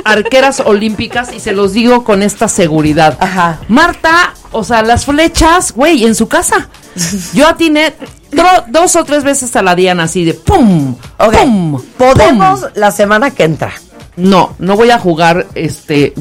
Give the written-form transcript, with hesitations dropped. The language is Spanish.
arqueras olímpicas y se los digo con esta seguridad. Ajá. Marta, o sea, las flechas, güey, en su casa. Yo atiné 2 o 3 veces a la Diana así de pum, Okay. pum. Podemos pum. la semana que entra. No voy a jugar